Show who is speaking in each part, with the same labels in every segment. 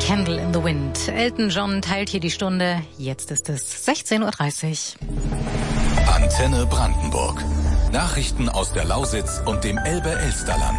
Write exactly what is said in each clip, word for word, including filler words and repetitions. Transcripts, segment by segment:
Speaker 1: Candle in the Wind. Elton John teilt hier die Stunde. Jetzt ist es sechzehn Uhr dreißig.
Speaker 2: Antenne Brandenburg. Nachrichten aus der Lausitz und dem Elbe-Elsterland.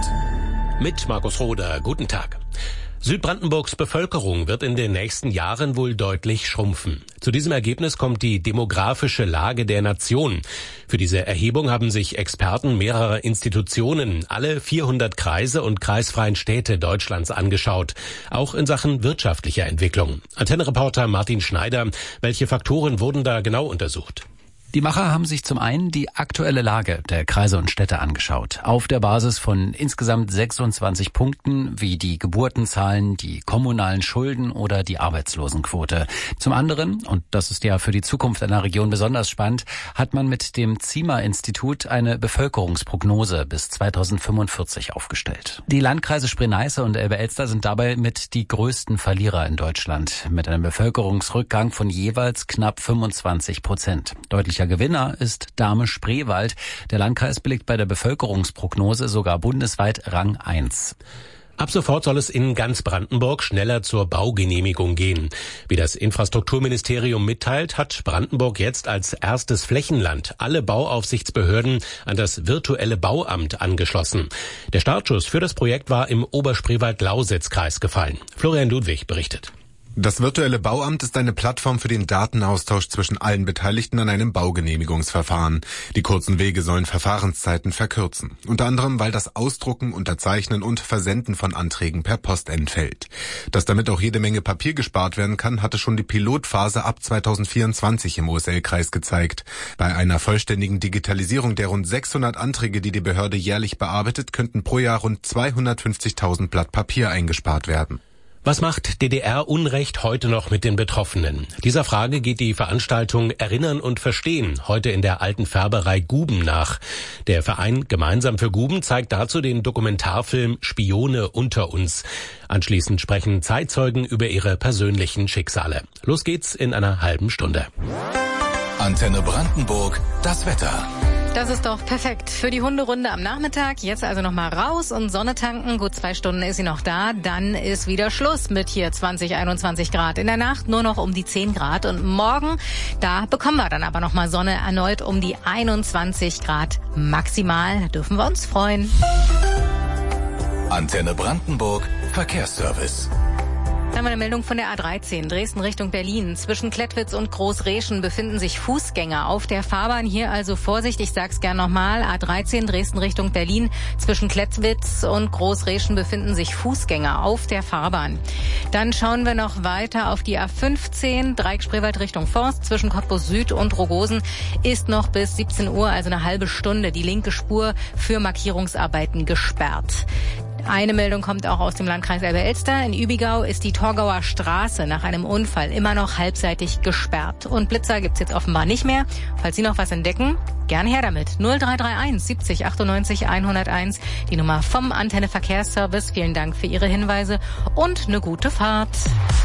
Speaker 3: Mit Markus Roder. Guten Tag. Südbrandenburgs Bevölkerung wird in den nächsten Jahren wohl deutlich schrumpfen. Zu diesem Ergebnis kommt die demografische Lage der Nation. Für diese Erhebung haben sich Experten mehrerer Institutionen, alle vierhundert Kreise und kreisfreien Städte Deutschlands angeschaut, auch in Sachen wirtschaftlicher Entwicklung. Antenne-Reporter Martin Schneider, welche Faktoren wurden da genau untersucht?
Speaker 4: Die Macher haben sich zum einen die aktuelle Lage der Kreise und Städte angeschaut, auf der Basis von insgesamt sechsundzwanzig Punkten wie die Geburtenzahlen, die kommunalen Schulden oder die Arbeitslosenquote. Zum anderen, und das ist ja für die Zukunft einer Region besonders spannend, hat man mit dem Zima-Institut eine Bevölkerungsprognose bis zweitausendfünfundvierzig aufgestellt. Die Landkreise Spree-Neiße und Elbe-Elster sind dabei mit die größten Verlierer in Deutschland, mit einem Bevölkerungsrückgang von jeweils knapp fünfundzwanzig Prozent. Deutlich Gewinner ist Dahme-Spreewald. Der Landkreis belegt bei der Bevölkerungsprognose sogar bundesweit Rang eins.
Speaker 3: Ab sofort soll es in ganz Brandenburg schneller zur Baugenehmigung gehen. Wie das Infrastrukturministerium mitteilt, hat Brandenburg jetzt als erstes Flächenland alle Bauaufsichtsbehörden an das virtuelle Bauamt angeschlossen. Der Startschuss für das Projekt war im Oberspreewald-Lausitz-Kreis gefallen. Florian Ludwig berichtet.
Speaker 5: Das virtuelle Bauamt ist eine Plattform für den Datenaustausch zwischen allen Beteiligten an einem Baugenehmigungsverfahren. Die kurzen Wege sollen Verfahrenszeiten verkürzen. Unter anderem, weil das Ausdrucken, Unterzeichnen und Versenden von Anträgen per Post entfällt. Dass damit auch jede Menge Papier gespart werden kann, hatte schon die Pilotphase ab zweitausendvierundzwanzig im O S L-Kreis gezeigt. Bei einer vollständigen Digitalisierung der rund sechshundert Anträge, die die Behörde jährlich bearbeitet, könnten pro Jahr rund zweihundertfünfzigtausend Blatt Papier eingespart werden.
Speaker 3: Was macht D D R-Unrecht heute noch mit den Betroffenen? Dieser Frage geht die Veranstaltung Erinnern und Verstehen heute in der alten Färberei Guben nach. Der Verein Gemeinsam für Guben zeigt dazu den Dokumentarfilm Spione unter uns. Anschließend sprechen Zeitzeugen über ihre persönlichen Schicksale. Los geht's in einer halben Stunde.
Speaker 2: Antenne Brandenburg, das Wetter.
Speaker 1: Das ist doch perfekt für die Hunderunde am Nachmittag. Jetzt also noch mal raus und Sonne tanken. Gut zwei Stunden ist sie noch da. Dann ist wieder Schluss mit hier zwanzig, einundzwanzig Grad. In der Nacht nur noch um die zehn Grad. Und morgen, da bekommen wir dann aber noch mal Sonne erneut um die einundzwanzig Grad maximal. Da dürfen wir uns freuen.
Speaker 2: Antenne Brandenburg, Verkehrsservice.
Speaker 1: Dann haben wir eine Meldung von der A dreizehn, Dresden Richtung Berlin. Zwischen Klettwitz und Großreschen befinden sich Fußgänger auf der Fahrbahn. Hier also Vorsicht, ich sag's gern nochmal. A dreizehn, Dresden Richtung Berlin. Zwischen Klettwitz und Großreschen befinden sich Fußgänger auf der Fahrbahn. Dann schauen wir noch weiter auf die A fünfzehn, Dreieck Spreewald Richtung Forst. Zwischen Cottbus Süd und Rogosen ist noch bis siebzehn Uhr, also eine halbe Stunde, die linke Spur für Markierungsarbeiten gesperrt. Eine Meldung kommt auch aus dem Landkreis Elbe-Elster. In Übigau ist die Torgauer Straße nach einem Unfall immer noch halbseitig gesperrt. Und Blitzer gibt's jetzt offenbar nicht mehr. Falls Sie noch was entdecken, gern her damit. null drei drei eins siebzig achtundneunzig hunderteins, die Nummer vom Antenne Verkehrsservice. Vielen Dank für Ihre Hinweise und eine gute Fahrt.